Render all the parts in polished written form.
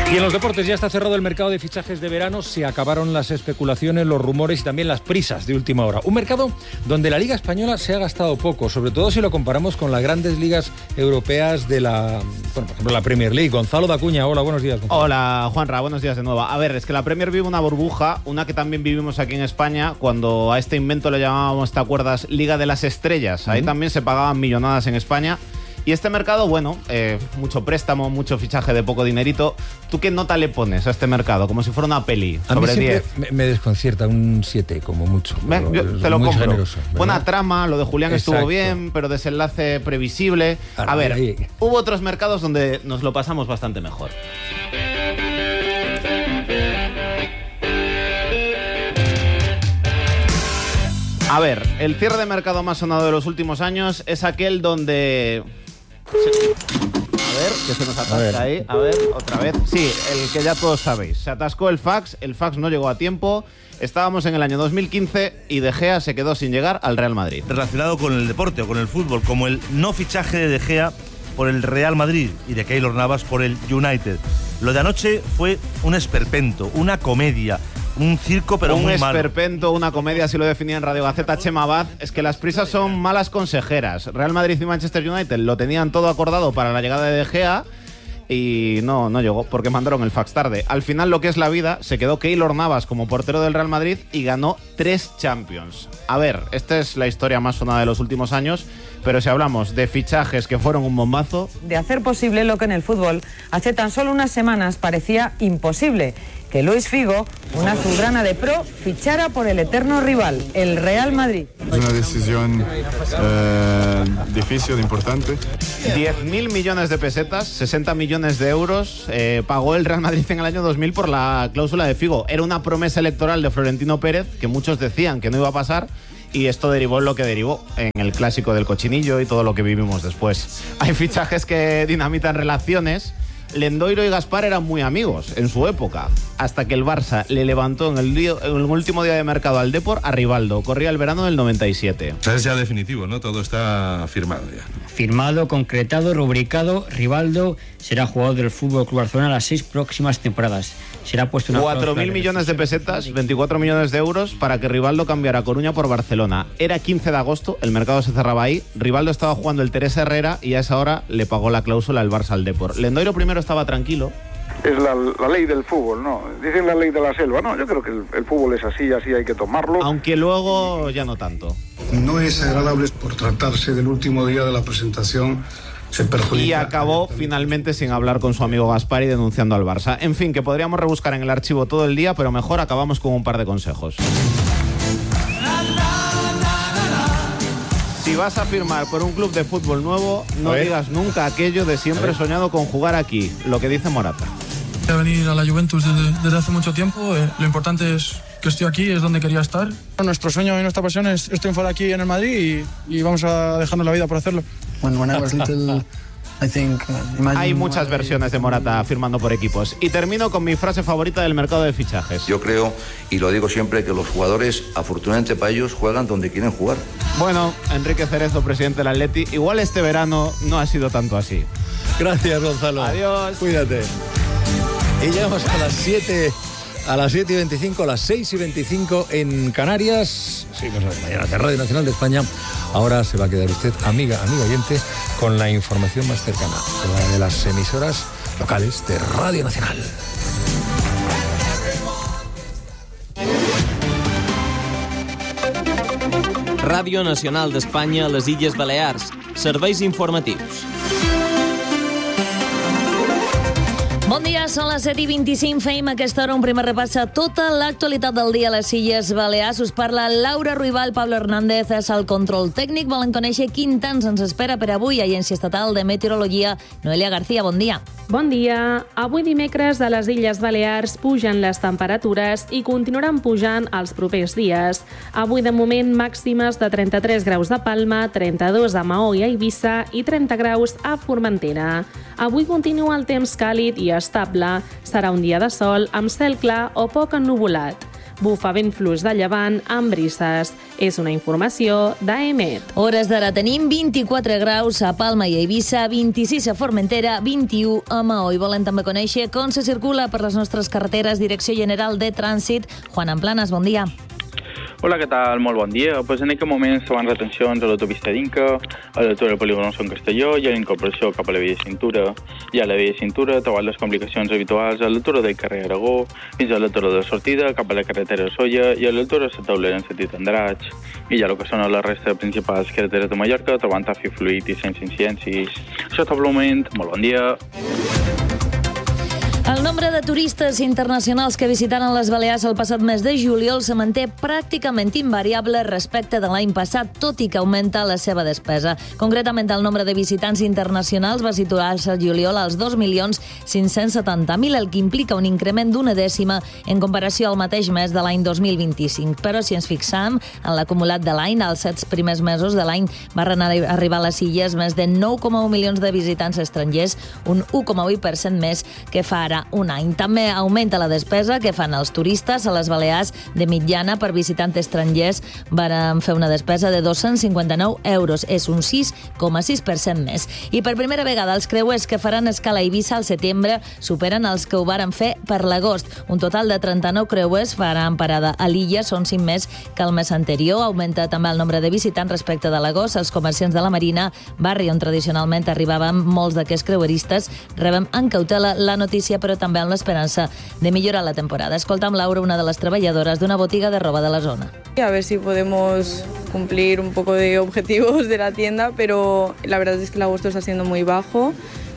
Y en los deportes ya está cerrado el mercado de fichajes de verano, se acabaron las especulaciones, los rumores y también las prisas de última hora. Un mercado donde la Liga Española se ha gastado poco, sobre todo si lo comparamos con las grandes ligas europeas de por ejemplo, la Premier League. Gonzalo Dacuña, hola, buenos días. Gonzalo. Hola, Juanra, buenos días de nuevo. A ver, es que la Premier vive una burbuja, una que también vivimos aquí en España, cuando a este invento le llamábamos, ¿te acuerdas? Liga de las Estrellas. Ahí también se pagaban millonadas en España. Y este mercado, bueno, mucho préstamo, mucho fichaje de poco dinerito. ¿Tú qué nota le pones a este mercado? Como si fuera una peli, sobre 10. Me desconcierta un 7 como mucho. Yo te lo compro. Generoso, buena trama, lo de Julián estuvo bien, pero desenlace previsible. A ver, hubo otros mercados donde nos lo pasamos bastante mejor. A ver, el cierre de mercado más sonado de los últimos años es aquel donde... A ver, que se nos atasca ahí. A ver, otra vez. Sí, el que ya todos sabéis. Se atascó el fax no llegó a tiempo. Estábamos en el año 2015 y De Gea se quedó sin llegar al Real Madrid. Relacionado con el deporte o con el fútbol, como el no fichaje de De Gea por el Real Madrid y de Keylor Navas por el United. Lo de anoche fue un esperpento, una comedia, un circo, pero muy malo. Un esperpento, una comedia, así lo definía en Radio Gaceta Chema Abad. Es que las prisas son malas consejeras. Real Madrid y Manchester United lo tenían todo acordado para la llegada de De Gea y no llegó porque mandaron el fax tarde. Al final, lo que es la vida, se quedó Keylor Navas como portero del Real Madrid y ganó 3 Champions. A ver, esta es la historia más sonada de los últimos años, pero si hablamos de fichajes que fueron un bombazo... De hacer posible lo que en el fútbol hace tan solo unas semanas parecía imposible, que Luis Figo, una azulgrana de pro, fichara por el eterno rival, el Real Madrid. Es una decisión difícil, importante. 10.000 millones de pesetas, 60 millones de euros, pagó el Real Madrid en el año 2000 por la cláusula de Figo. Era una promesa electoral de Florentino Pérez, que muchos decían que no iba a pasar, y esto derivó en lo que derivó, en el clásico del cochinillo y todo lo que vivimos después. Hay fichajes que dinamitan relaciones. Lendoiro y Gaspar eran muy amigos en su época, hasta que el Barça le levantó en el último día de mercado al Depor a Rivaldo. Corría el verano del 97. O sea, es ya definitivo, ¿no? Todo está firmado ya. Firmado, concretado, rubricado. Rivaldo será jugador del Fútbol Club Barcelona las 6 próximas temporadas. Será puesto una 4.000 millones de pesetas, 24 millones de euros para que Rivaldo cambiara Coruña por Barcelona. Era 15 de agosto, el mercado se cerraba ahí. Rivaldo estaba jugando el Teresa Herrera y a esa hora le pagó la cláusula al Barça al Depor. Lendoiro primero estaba tranquilo. Es la ley del fútbol, ¿no? Dicen la ley de la selva, ¿no? Yo creo que el fútbol es así hay que tomarlo. Aunque luego ya no tanto. No es agradable por tratarse del último día de la presentación. Se perjudica. Y acabó finalmente sin hablar con su amigo Gaspar y denunciando al Barça. En fin, que podríamos rebuscar en el archivo todo el día, pero mejor acabamos con un par de consejos. Si vas a firmar por un club de fútbol nuevo, no digas nunca aquello de siempre he soñado con jugar aquí, lo que dice Morata. Voy a venir a la Juventus desde hace mucho tiempo. Lo importante es que estoy aquí, es donde quería estar. Nuestro sueño y nuestra pasión es triunfar aquí en el Madrid y vamos a dejarnos la vida por hacerlo. When I was little, I think, hay muchas versiones de Morata firmando por equipos. Y termino con mi frase favorita del mercado de fichajes. Yo creo, y lo digo siempre, que los jugadores, afortunadamente para ellos, juegan donde quieren jugar. Bueno, Enrique Cerezo, presidente del Atleti, igual este verano no ha sido tanto así. Gracias, Gonzalo. Adiós. Cuídate. Y llegamos a las 7... A las 7:25, a las 6:25 en Canarias. Seguimos a las mañanas de Radio Nacional de España. Ahora se va a quedar usted, amigo oyente, con la información más cercana, con la de las emisoras locales de Radio Nacional. Ràdio Nacional d'Espanya a les Illes Balears. Serveis informatius. Bon dia, són les 7:25. Feim a aquesta hora un primer repàs a tota l'actualitat del dia a les Illes Balears. Us parla Laura Ruibal, Pablo Hernández és el control tècnic. Volen conèixer quin temps ens espera per avui. Agència Estatal de Meteorologia, Noelia García, bon dia. Bon dia. Avui dimecres a les Illes Balears pugen les temperatures i continuaran pujant els propers dies. Avui de moment màximes de 33 graus a Palma, 32 a Maó i a Eivissa i 30 graus a Formentera. Avui continua el temps càlid i estable. Serà un dia de sol amb cel clar o poc ennuvolat. Bufa vent fluix de llevant amb brises És una informació d'AEMET. Hores d'ara tenim 24 graus a Palma i a Eivissa, 26 a Formentera, 21 a Maó. I volem també conèixer com se circula per les nostres carreteres. Direcció General de Trànsit. Juan Amplanas, bon dia. Hola, què tal? Molt bon dia. Pues en aquest moment s'han retencions a l'autopista d'Inca, a l'altura del polígon Sant Castelló i a la incorporació cap a la via de cintura. I a la via de cintura trobat les complicacions habituals a l'altura del carrer Aragó, fins a l'altura de la sortida cap a la carretera de Solla i a l'altura de la taulera en sentit Andratx. I ja el que són la resta de principals carreteres de Mallorca trobant tràfic fluid i sense incidències. Això és tot pel moment. Molt bon dia. El nombre de turistes internacionals que visitaren les Balears el passat mes de juliol se manté pràcticament invariable respecte de l'any passat, tot i que augmenta la seva despesa. Concretament, el nombre de visitants internacionals va situar-se al juliol als 2.570.000, el que implica un increment d'una dècima en comparació al mateix mes de l'any 2025. Però si ens fixam en l'acumulat de l'any, als 7 primers mesos de l'any van arribar a les illes més de 9,1 milions de visitants estrangers, un 1,8% més que fa ara un any. També augmenta la despesa que fan els turistes a les Balears. De mitjana per visitant estrangers van fer una despesa de 259 euros. És un 6,6% més. I per primera vegada els creuers que faran escala a Eivissa al setembre superen els que ho varen fer per l'agost. Un total de 39 creuers faran parada a l'illa, són 5 més que el mes anterior. Augmenta també el nombre de visitants respecte de l'agost. Els comerciants de la Marina, barri on tradicionalment arribaven molts d'aquests creueristes, reben en cautela la notícia, però també amb l'esperança de millorar la temporada. Escoltam Laura, una de les treballadores d'una botiga de roba de la zona. A ver si podemos cumplir un poco de objetivos de la tienda, pero la verdad es que el agosto está siendo muy bajo,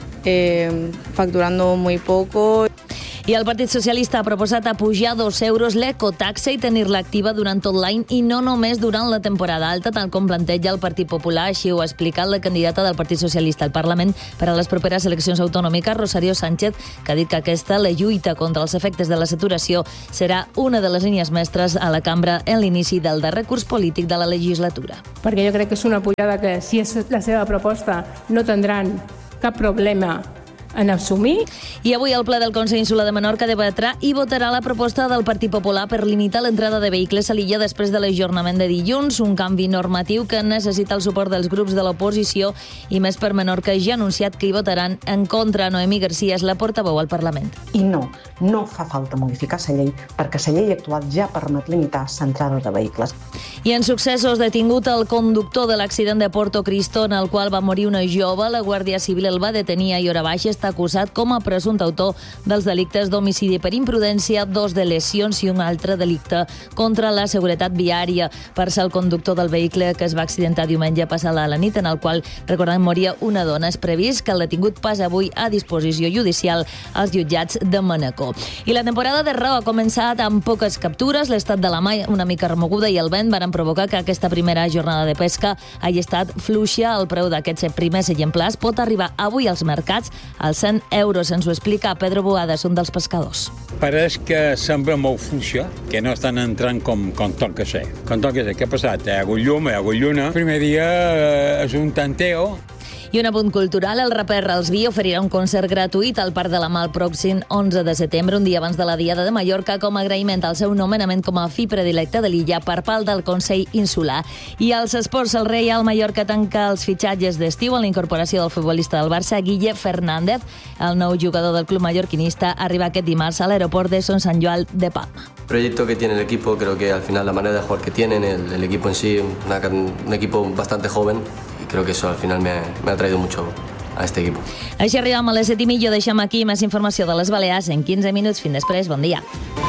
facturando muy poco. I el Partit Socialista ha proposat a pujar 2 euros l'ecotaxa i tenir-la activa durant tot l'any i no només durant la temporada alta, tal com planteja el Partit Popular. Així ho ha explicat la candidata del Partit Socialista al Parlament per a les properes eleccions autonòmiques, Rosario Sánchez, que ha dit que aquesta, la lluita contra els efectes de la saturació, serà una de les línies mestres a la cambra en l'inici del darrer curs polític de la legislatura. Perquè jo crec que és una pujada que, si és la seva proposta, no tindran cap problema en assumir. I avui el ple del Consell Insular de Menorca debatrà i votarà la proposta del Partit Popular per limitar l'entrada de vehicles a l'illa després de l'ajornament de dilluns, un canvi normatiu que necessita el suport dels grups de l'oposició i Més per Menorca ja ha anunciat que hi votaran en contra. Noemí Garcia és la portaveu al Parlament. I no fa falta modificar la llei perquè la llei actual ja permet limitar l'entrada de vehicles. I en successos, detingut el conductor de l'accident de Porto Cristo en el qual va morir una jove, la Guàrdia Civil el va detenir a Hora Baixa. Està acusat com a presumpte autor dels delictes d'homicidi per imprudència, 2 de lesions i un altre delicte contra la seguretat viària per ser el conductor del vehicle que es va accidentar diumenge passat a la nit, en el qual, recordem, moria una dona. És previst que el detingut passa avui a disposició judicial als jutjats de Manacor. I la temporada de rau ha començat amb poques captures. L'estat de la mar una mica remoguda i el vent van provocar que aquesta primera jornada de pesca hagi estat fluixa. El preu d'aquests primers exemplars pot arribar avui als mercats als 100 euros. Ens ho explica Pedro Boades, un dels pescadors. Pareix que sembla molt fluixa, que no estan entrant com toca ser. Com toca ser. Què ha passat? Hi ha hagut llum, hi ha hagut lluna. El primer dia és un tanteo. I un apunt cultural, el raper Ralsby oferirà un concert gratuït al Parc de la Mar el pròxim 11 de setembre, un dia abans de la Diada de Mallorca, com a agraïment al seu nomenament com a fi predilecte de l'illa per part del Consell Insular. I als esports, el Real Mallorca tanca els fitxatges d'estiu en la incorporació del futbolista del Barça, Guille Fernández. El nou jugador del club mallorquinista arriba aquest dimarts a l'aeroport de Son Sant Joan de Palma. El proyecto que tiene el equipo, creo que al final la manera de jugar que tienen, el equipo en sí, un equipo bastante joven, y creo que eso al final me ha traído mucho a este equipo. Així arribem a les 7:30, deixem aquí més informació de les Balears en 15 minuts. Fins després, bon dia.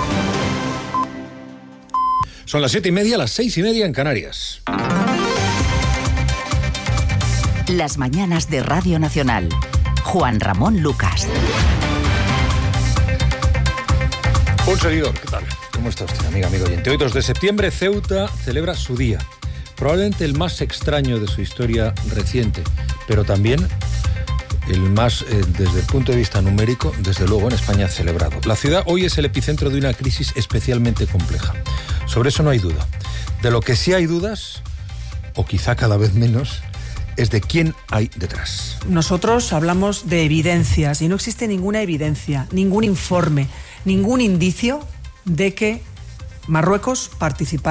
Son las 7:30, las 6:30 en Canarias. Las mañanas de Radio Nacional. Juan Ramón Lucas. Un seguidor, ¿qué tal? ¿Cómo está usted, amigo oyente? Hoy, 2 de septiembre, Ceuta celebra su día. Probablemente el más extraño de su historia reciente, pero también el más, desde el punto de vista numérico, desde luego en España celebrado. La ciudad hoy es el epicentro de una crisis especialmente compleja. Sobre eso no hay duda. De lo que sí hay dudas, o quizá cada vez menos, es de quién hay detrás. Nosotros hablamos de evidencias y no existe ninguna evidencia, ningún informe, ningún indicio de que Marruecos participara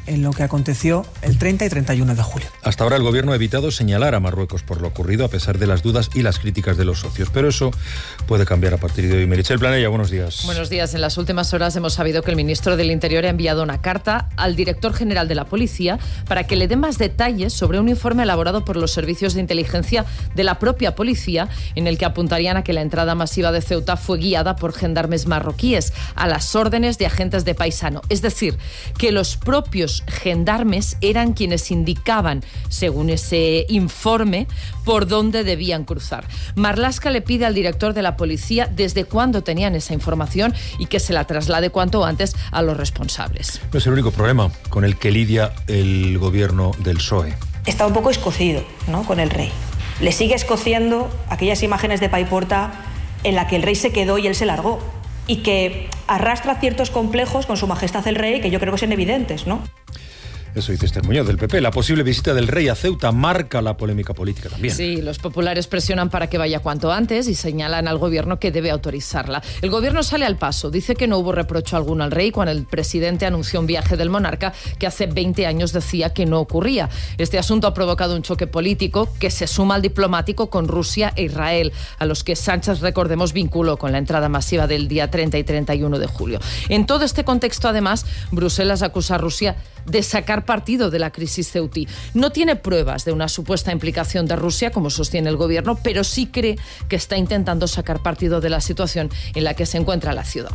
en lo que aconteció el 30 y 31 de julio. Hasta ahora el gobierno ha evitado señalar a Marruecos por lo ocurrido, a pesar de las dudas y las críticas de los socios. Pero eso puede cambiar a partir de hoy. Meritxell Planella, buenos días. Buenos días. En las últimas horas hemos sabido que el ministro del Interior ha enviado una carta al director general de la Policía para que le dé más detalles sobre un informe elaborado por los servicios de inteligencia de la propia policía, en el que apuntarían a que la entrada masiva de Ceuta fue guiada por gendarmes marroquíes a las órdenes de agentes de paisano. Es decir, que los propios gendarmes eran quienes indicaban, según ese informe, por dónde debían cruzar. Marlaska le pide al director de la policía desde cuándo tenían esa información y que se la traslade cuanto antes a los responsables. No es el único problema con el que lidia el gobierno del PSOE. Está un poco escocido, ¿no?, con el rey. Le sigue escociendo aquellas imágenes de Paiporta en la que el rey se quedó y él se largó, y que arrastra ciertos complejos con su majestad el rey que yo creo que son evidentes, ¿no? Eso dice Esther Muñoz del PP. La posible visita del rey a Ceuta marca la polémica política también. Sí, los populares presionan para que vaya cuanto antes y señalan al gobierno que debe autorizarla. El gobierno sale al paso. Dice que no hubo reprocho alguno al rey cuando el presidente anunció un viaje del monarca que hace 20 años decía que no ocurría. Este asunto ha provocado un choque político que se suma al diplomático con Rusia e Israel, a los que Sánchez, recordemos, vinculó con la entrada masiva del día 30 y 31 de julio. En todo este contexto, además, Bruselas acusa a Rusia de sacar partido de la crisis ceutí. No tiene pruebas de una supuesta implicación de Rusia, como sostiene el gobierno, pero sí cree que está intentando sacar partido de la situación en la que se encuentra la ciudad.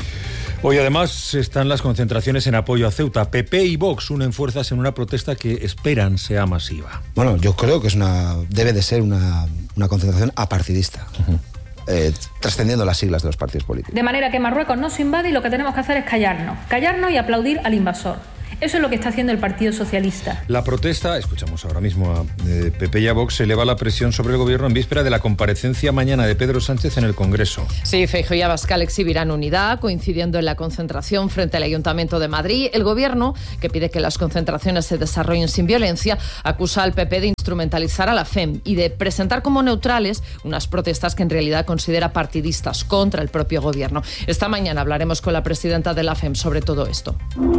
Hoy además están las concentraciones en apoyo a Ceuta. PP y Vox unen fuerzas en una protesta que esperan sea masiva. Bueno, yo creo que debe de ser una concentración apartidista. Trascendiendo las siglas de los partidos políticos. De manera que Marruecos no se invade y lo que tenemos que hacer es callarnos y aplaudir al invasor. Eso es lo que está haciendo el Partido Socialista. La protesta, escuchamos ahora mismo a PP y a Vox, eleva la presión sobre el gobierno en víspera de la comparecencia mañana de Pedro Sánchez en el Congreso. Sí, Feijóo y Abascal exhibirán unidad, coincidiendo en la concentración frente al Ayuntamiento de Madrid. El gobierno, que pide que las concentraciones se desarrollen sin violencia, acusa al PP de instrumentalizar a la FEM y de presentar como neutrales unas protestas que en realidad considera partidistas contra el propio gobierno. Esta mañana hablaremos con la presidenta de la FEM sobre todo esto.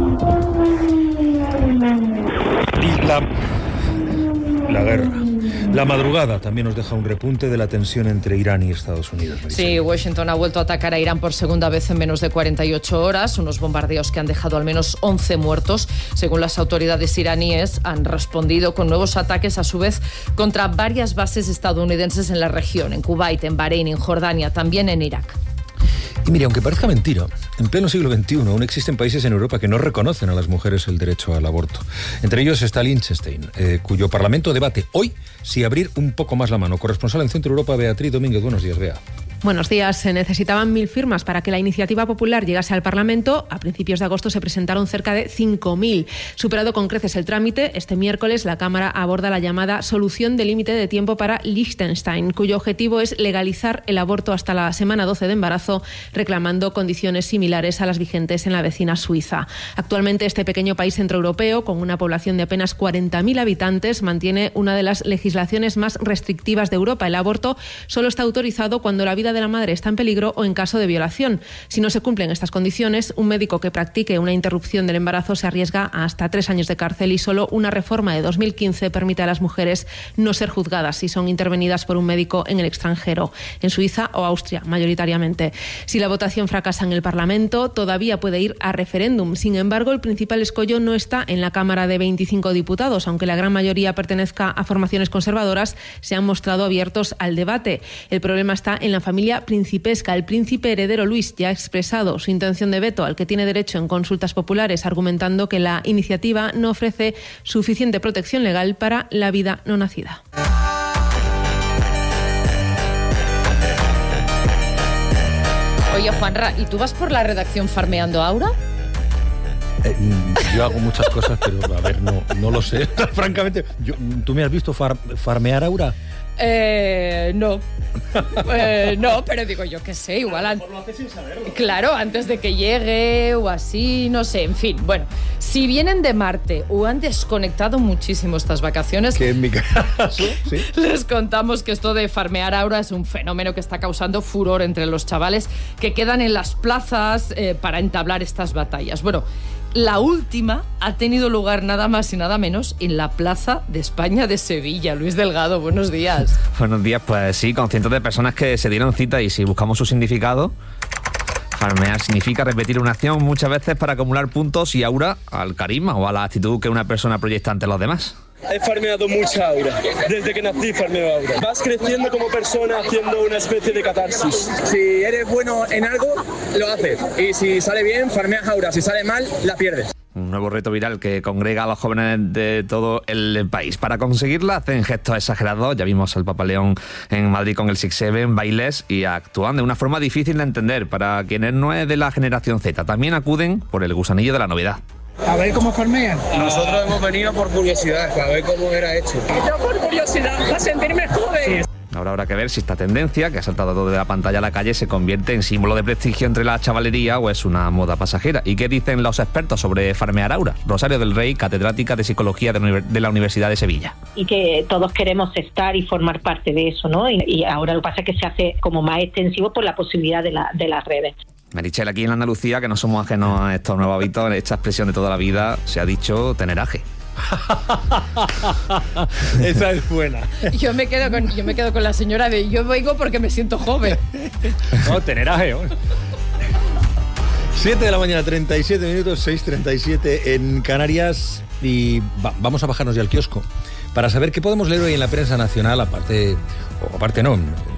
Y la guerra. La madrugada también nos deja un repunte de la tensión entre Irán y Estados Unidos. Sí, Washington ha vuelto a atacar a Irán por segunda vez en menos de 48 horas, unos bombardeos que han dejado al menos 11 muertos. Según las autoridades iraníes, han respondido con nuevos ataques, a su vez, contra varias bases estadounidenses en la región, en Kuwait, en Bahrein, en Jordania, también en Irak. Y mire, aunque parezca mentira, en pleno siglo XXI aún existen países en Europa que no reconocen a las mujeres el derecho al aborto. Entre ellos está Liechtenstein, cuyo parlamento debate hoy si abrir un poco más la mano. Corresponsal en Centro Europa, Beatriz Domínguez. Buenos días, Bea. Buenos días. Se necesitaban 1.000 firmas para que la iniciativa popular llegase al Parlamento. A principios de agosto se presentaron cerca de 5.000. Superado con creces el trámite, este miércoles la Cámara aborda la llamada solución de límite de tiempo para Liechtenstein, cuyo objetivo es legalizar el aborto hasta la semana 12 de embarazo, reclamando condiciones similares a las vigentes en la vecina Suiza. Actualmente este pequeño país centroeuropeo, con una población de apenas 40.000 habitantes, mantiene una de las legislaciones más restrictivas de Europa. El aborto solo está autorizado cuando la vida de la madre está en peligro o en caso de violación. Si no se cumplen estas condiciones, un médico que practique una interrupción del embarazo se arriesga a hasta 3 años de cárcel, y solo una reforma de 2015 permite a las mujeres no ser juzgadas si son intervenidas por un médico en el extranjero, en Suiza o Austria mayoritariamente. Si la votación fracasa en el Parlamento, todavía puede ir a referéndum. Sin embargo, el principal escollo no está en la Cámara de 25 diputados. Aunque la gran mayoría pertenezca a formaciones conservadoras, se han mostrado abiertos al debate. El problema está en la familia principesca. El príncipe heredero Luis ya ha expresado su intención de veto al que tiene derecho en consultas populares, argumentando que la iniciativa no ofrece suficiente protección legal para la vida no nacida. Oye, Juanra, ¿y tú vas por la redacción farmeando a Aura? Yo hago muchas cosas, pero a ver, no lo sé. Francamente, ¿tú me has visto farmear a Aura? No. No, pero digo, yo qué sé, igual... Lo haces sin saberlo. Claro, antes de que llegue o así, no sé, en fin. Bueno, si vienen de Marte o han desconectado muchísimo estas vacaciones... Que en mi caso, sí. Les contamos que esto de farmear Aura es un fenómeno que está causando furor entre los chavales que quedan en las plazas para entablar estas batallas. Bueno, La última ha tenido lugar nada más y nada menos en la Plaza de España de Sevilla. Luis Delgado, buenos días. Buenos días, pues sí, con cientos de personas que se dieron cita, y si buscamos su significado, farmear significa repetir una acción muchas veces para acumular puntos y aura al carisma o a la actitud que una persona proyecta ante los demás. He farmeado mucha aura. Desde que nací farmeo aura. Vas creciendo como persona haciendo una especie de catarsis. Si eres bueno en algo, lo haces. Y si sale bien, farmeas aura. Si sale mal, la pierdes. Un nuevo reto viral que congrega a los jóvenes de todo el país. Para conseguirla hacen gestos exagerados. Ya vimos al Papa León en Madrid con el 6-7, bailes, y actúan de una forma difícil de entender para quienes no es de la generación Z. También acuden por el gusanillo de la novedad. A ver cómo farmean. Nosotros hemos venido por curiosidad, para ver cómo era hecho. Yo por curiosidad, para sentirme joven. Ahora habrá que ver si esta tendencia, que ha saltado de la pantalla a la calle, se convierte en símbolo de prestigio entre la chavalería o es una moda pasajera. ¿Y qué dicen los expertos sobre farmear auras? Rosario del Rey, catedrática de Psicología de la Universidad de Sevilla. Y que todos queremos estar y formar parte de eso, ¿no? Y ahora lo que pasa es que se hace como más extensivo por la posibilidad de las redes. Meritxell, aquí en Andalucía, que no somos ajenos a estos nuevos hábitos, esta expresión de toda la vida se ha dicho teneraje. Esa es buena. Yo me quedo con la señora de yo vengo porque me siento joven. No, teneraje. 7 de la mañana, 37 minutos, 6:37 en Canarias. Y vamos a bajarnos ya al kiosco para saber qué podemos leer hoy en la prensa nacional, aparte no,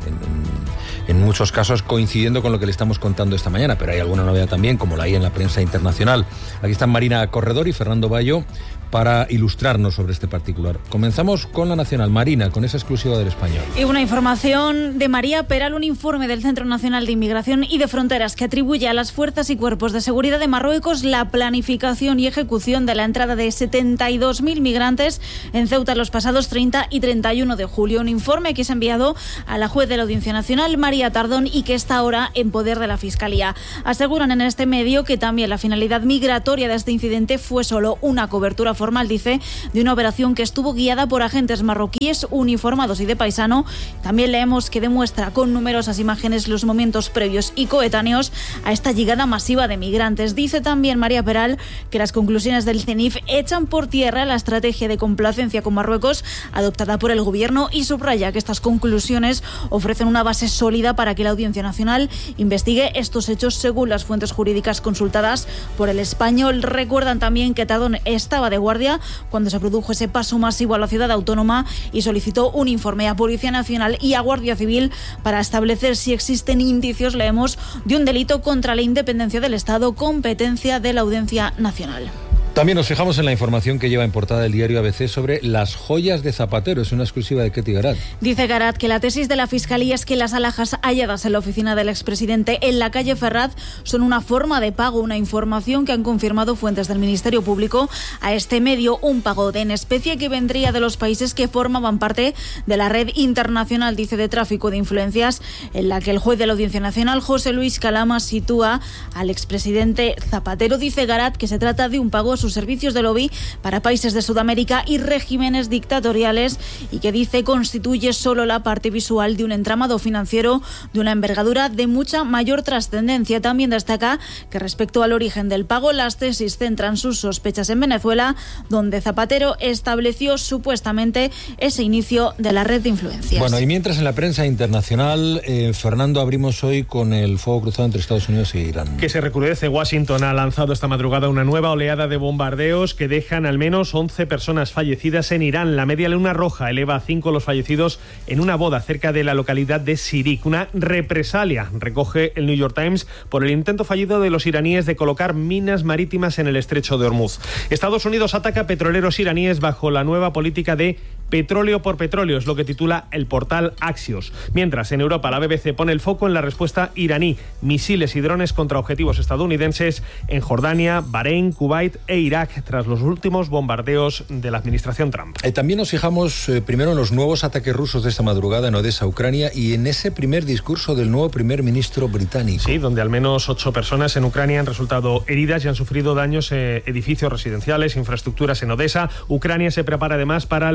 en muchos casos coincidiendo con lo que le estamos contando esta mañana, pero hay alguna novedad también, como la hay en la prensa internacional. Aquí están Marina Corredor y Fernando Bayo para ilustrarnos sobre este particular. Comenzamos con la nacional. Marina, con esa exclusiva del Español. Y una información de María Peral, un informe del Centro Nacional de Inmigración y de Fronteras que atribuye a las fuerzas y cuerpos de seguridad de Marruecos la planificación y ejecución de la entrada de 72.000 migrantes en Ceuta los pasados 30 y 31 de julio. Un informe que se ha enviado a la juez de la Audiencia Nacional, María Tardón, y que está ahora en poder de la Fiscalía. Aseguran en este medio que también la finalidad migratoria de este incidente fue solo una cobertura formal, dice, de una operación que estuvo guiada por agentes marroquíes uniformados y de paisano. También leemos que demuestra con numerosas imágenes los momentos previos y coetáneos a esta llegada masiva de migrantes. Dice también María Peral que las conclusiones del CENIF echan por tierra la estrategia de complacencia con Marruecos adoptada por el gobierno y subraya que estas conclusiones ofrecen una base sólida para que la Audiencia Nacional investigue estos hechos según las fuentes jurídicas consultadas por El Español. Recuerdan también que Tardón estaba de guardia cuando se produjo ese paso masivo a la ciudad autónoma y solicitó un informe a Policía Nacional y a Guardia Civil para establecer si existen indicios, leemos, de un delito contra la independencia del Estado, competencia de la Audiencia Nacional. También nos fijamos en la información que lleva en portada el diario ABC sobre las joyas de Zapatero. Es una exclusiva de Ketty Garat. Dice Garat que la tesis de la Fiscalía es que las alhajas halladas en la oficina del expresidente en la calle Ferraz son una forma de pago, una información que han confirmado fuentes del Ministerio Público a este medio, un pago en especie que vendría de los países que formaban parte de la red internacional, dice, de tráfico de influencias, en la que el juez de la Audiencia Nacional, José Luis Calama, sitúa al expresidente Zapatero. Dice Garat que se trata de un pago sus servicios de lobby para países de Sudamérica y regímenes dictatoriales y que dice constituye solo la parte visual de un entramado financiero de una envergadura de mucha mayor trascendencia. También destaca que respecto al origen del pago, las tesis centran sus sospechas en Venezuela, donde Zapatero estableció supuestamente ese inicio de la red de influencias. Bueno, y mientras en la prensa internacional, Fernando, abrimos hoy con el fuego cruzado entre Estados Unidos e Irán. Que se recrudece. Washington ha lanzado esta madrugada una nueva oleada de bombardeos que dejan al menos 11 personas fallecidas en Irán. La Media Luna Roja eleva a 5 los fallecidos en una boda cerca de la localidad de Sirik. Una represalia, recoge el New York Times, por el intento fallido de los iraníes de colocar minas marítimas en el estrecho de Hormuz. Estados Unidos ataca petroleros iraníes bajo la nueva política de petróleo por petróleo, es lo que titula el portal Axios. Mientras, en Europa, la BBC pone el foco en la respuesta iraní. Misiles y drones contra objetivos estadounidenses en Jordania, Bahrein, Kuwait e Irak, tras los últimos bombardeos de la administración Trump. También nos fijamos primero en los nuevos ataques rusos de esta madrugada en Odessa, Ucrania, y en ese primer discurso del nuevo primer ministro británico. Sí, donde al menos 8 personas en Ucrania han resultado heridas y han sufrido daños edificios residenciales, infraestructuras en Odessa. Ucrania se prepara además para lo que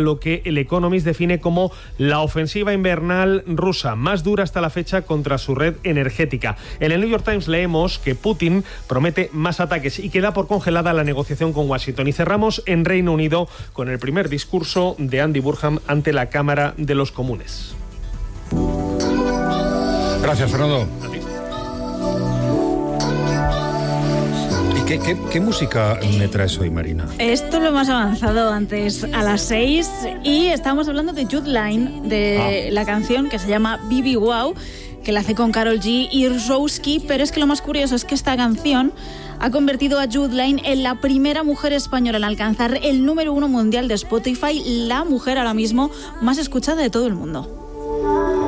El Economist define como la ofensiva invernal rusa más dura hasta la fecha contra su red energética. En el New York Times leemos que Putin promete más ataques y queda por congelada la negociación con Washington. Y cerramos en Reino Unido con el primer discurso de Andy Burnham ante la Cámara de los Comunes. Gracias, Fernando. ¿Qué música me traes hoy, Marina? Esto lo hemos avanzado antes a las 6 y estamos hablando de Jude Line, de la canción que se llama Bibi Wow, que la hace con Karol G y Rowski, pero es que lo más curioso es que esta canción ha convertido a Jude Line en la primera mujer española en alcanzar el número 1 mundial de Spotify, la mujer ahora mismo más escuchada de todo el mundo.